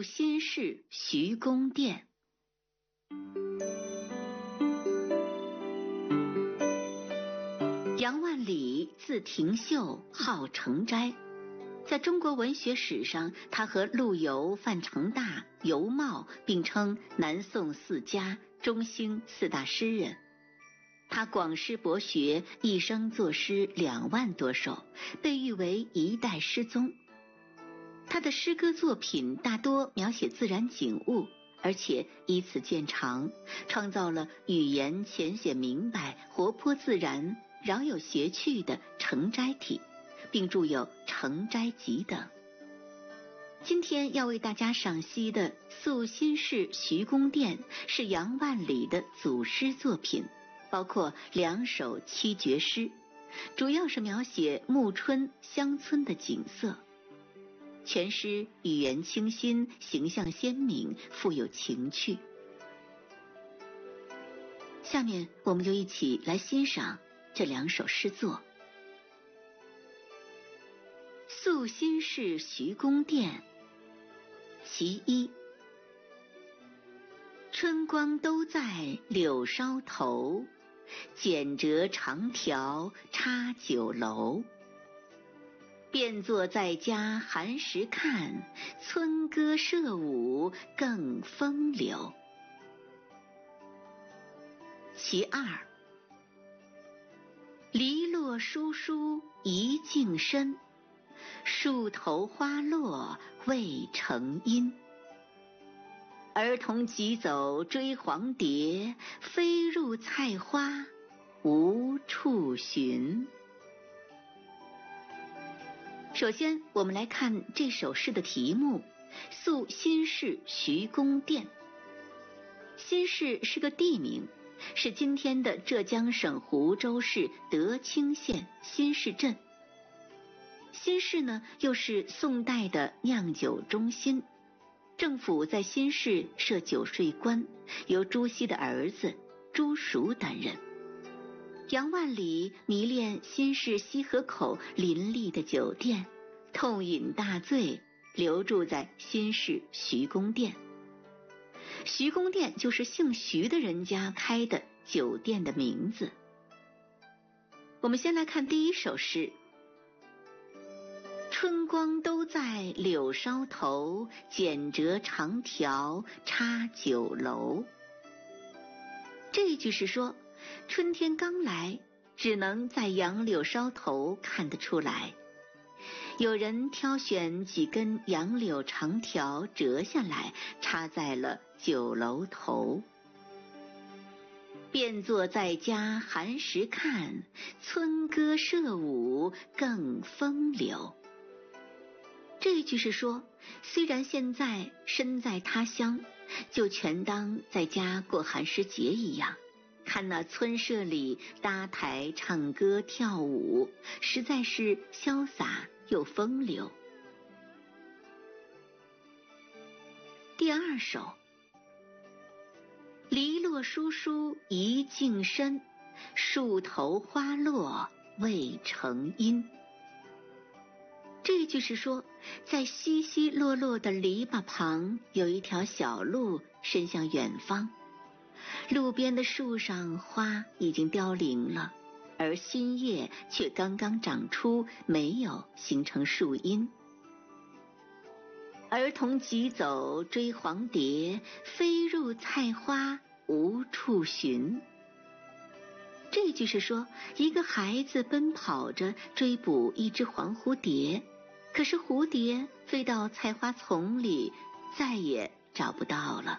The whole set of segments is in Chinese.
心事徐公店。杨万里字廷秀，号成斋。在中国文学史上，他和陆游、范成大、尤袤并称南宋四家、中兴四大诗人。他广施博学，一生作诗2万多首，被誉为一代诗宗。他的诗歌作品大多描写自然景物，而且以此见长，创造了语言浅显明白、活泼自然、饶有谐趣的成斋体，并著有《成斋集》等。今天要为大家赏析的《宿新市徐公店》是杨万里的组诗作品，包括2首7绝诗，主要是描写暮春乡村的景色。全诗语言清新，形象鲜明，富有情趣。下面我们就一起来欣赏这2首诗作。宿新市徐公店其一。春光都在柳梢头，剪折长条插酒楼。便坐在家寒食看，村歌社舞更风流。其二。篱落疏疏一径深，树头花落未成阴。儿童急走追黄蝶，飞入菜花无处寻。首先，我们来看这首诗的题目《宿新市徐公店》。新市是个地名，是今天的浙江省湖州市德清县新市镇。新市呢，又是宋代的酿酒中心，政府在新市设酒税官，由朱熹的儿子朱赎担任。杨万里迷恋新市西河口林立的酒店，痛饮大醉，留住在新市徐公店。徐公店就是姓徐的人家开的酒店的名字。我们先来看第一首诗。春光都在柳梢头，剪折长条插酒楼。这一句是说，春天刚来，只能在杨柳梢头看得出来。有人挑选几根杨柳长条折下来，插在了酒楼头。便坐在家寒食看，村歌社舞更风流。这一句是说，虽然现在身在他乡，就全当在家过寒食节一样，看那村社里搭台唱歌跳舞，实在是潇洒又风流。第二首。篱落疏疏一径深，树头花落未成阴。这一句是说，在稀稀落落的篱笆旁，有一条小路伸向远方。路边的树上花已经凋零了，而新叶却刚刚长出，没有形成树荫。儿童急走追黄蝶，飞入菜花无处寻。这句是说，一个孩子奔跑着追捕一只黄蝴蝶，可是蝴蝶飞到菜花丛里，再也找不到了。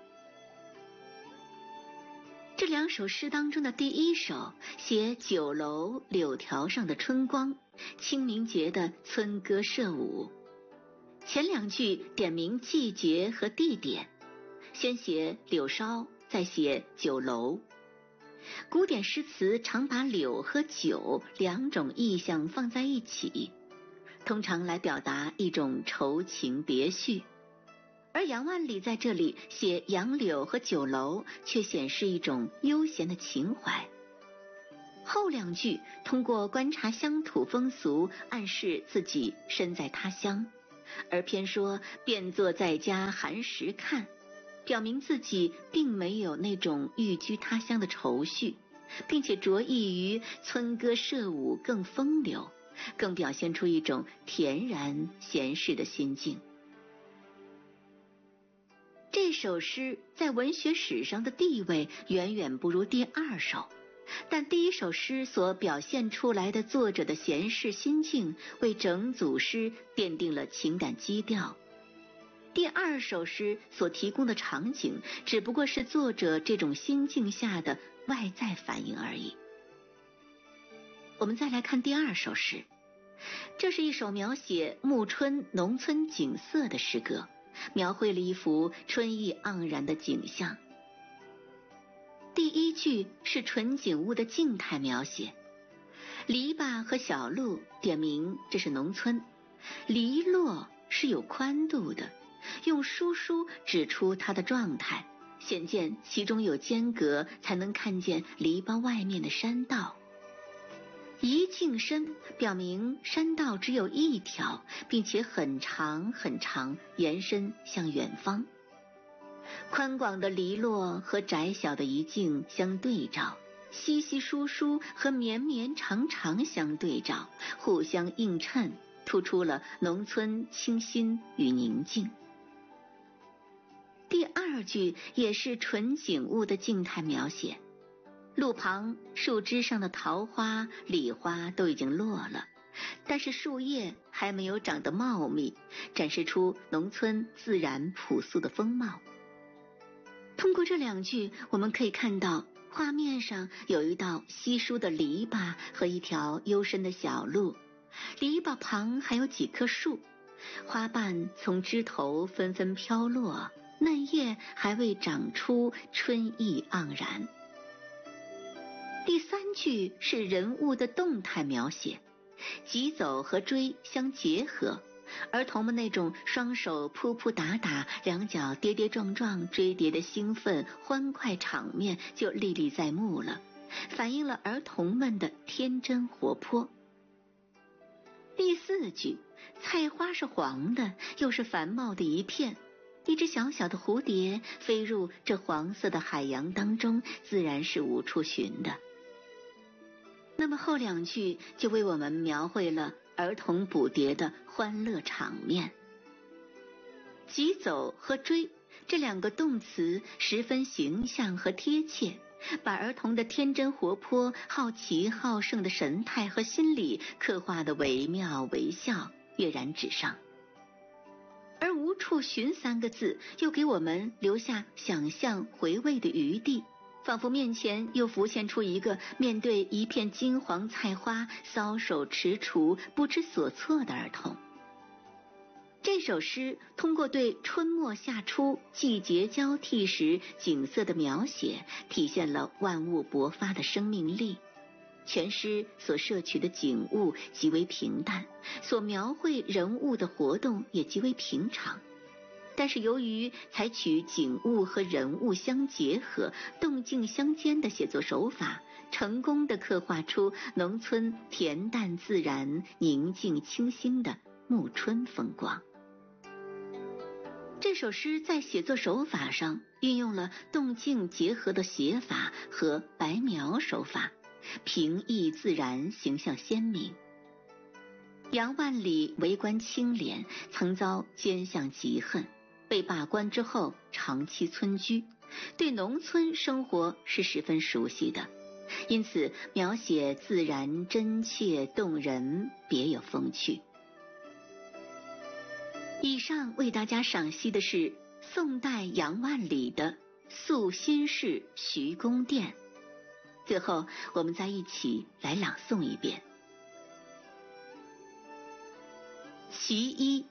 这2首诗当中的第一首写酒楼柳条上的春光，清明节的村歌社舞。前2句点明季节和地点，先写柳梢，再写酒楼。古典诗词常把柳和酒2种意象放在一起，通常来表达一种愁情别绪，而杨万里在这里写杨柳和酒楼，却显示一种悠闲的情怀。后2句通过观察乡土风俗，暗示自己身在他乡， 而偏说便坐在家寒食看，表明自己并没有那种寓居他乡的愁绪，并且着意于村歌社舞更风流，更表现出一种恬然闲适的心境。这首诗在文学史上的地位远远不如第二首，但第一首诗所表现出来的作者的闲适心境，为整组诗奠定了情感基调。第二首诗所提供的场景，只不过是作者这种心境下的外在反应而已。我们再来看第二首诗，这是一首描写暮春农村景色的诗歌，描绘了一幅春意盎然的景象。第一句是纯景物的静态描写，篱笆和小路点明这是农村，篱落是有宽度的，用疏疏指出它的状态，显见其中有间隔，才能看见篱笆外面的山道。一径深表明山道只有一条，并且很长很长，延伸向远方。宽广的篱落和窄小的一径相对照，稀稀疏疏和绵绵长长相对照，互相映衬，突出了农村清新与宁静。第二句也是纯景物的静态描写，路旁树枝上的桃花、李花都已经落了，但是树叶还没有长得茂密，展示出农村自然朴素的风貌。通过这两句，我们可以看到画面上有一道稀疏的篱笆和一条幽深的小路，篱笆旁还有几棵树，花瓣从枝头纷纷飘落，嫩叶还未长出，春意盎然。第三句是人物的动态描写，疾走和追相结合，儿童们那种双手扑扑打打，两脚跌跌撞撞追蝶的兴奋欢快场面就历历在目了，反映了儿童们的天真活泼。第四句，菜花是黄的，又是繁茂的一片，一只小小的蝴蝶飞入这黄色的海洋当中，自然是无处寻的。那么后两句就为我们描绘了儿童捕蝶的欢乐场面。疾走和追这两个动词十分形象和贴切，把儿童的天真活泼、好奇好胜的神态和心理刻画得惟妙惟肖，跃然纸上。而无处寻三个字又给我们留下想象回味的余地，仿佛面前又浮现出一个面对一片金黄菜花搔首踟蹰不知所措的儿童。这首诗通过对春末夏初季节交替时景色的描写，体现了万物勃发的生命力。全诗所摄取的景物极为平淡，所描绘人物的活动也极为平常，但是由于采取景物和人物相结合、动静相间的写作手法，成功地刻画出农村恬淡自然、宁静清新的暮春风光。这首诗在写作手法上运用了动静结合的写法和白描手法，平易自然，形象鲜明。杨万里为官清廉，曾遭奸相嫉恨，被罢官之后长期村居，对农村生活是十分熟悉的，因此描写自然真切动人，别有风趣。以上为大家赏析的是宋代杨万里的《宿新市徐公店》。最后我们再一起来朗诵一遍。其一，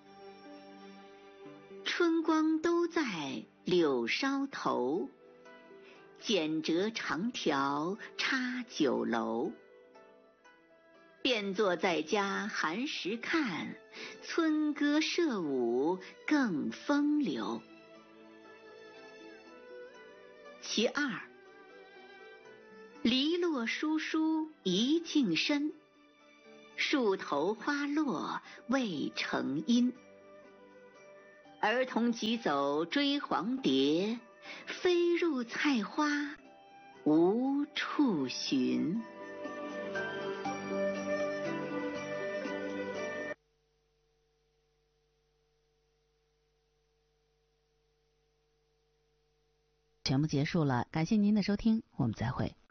春光都在柳梢头，剪折长条插酒楼。便坐在家寒食看，村歌社舞更风流。其二，篱落疏疏一径深，树头花落未成阴。 儿童急走追黄蝶，飞入菜花无处寻。 节目结束了，感谢您的收听，我们再会。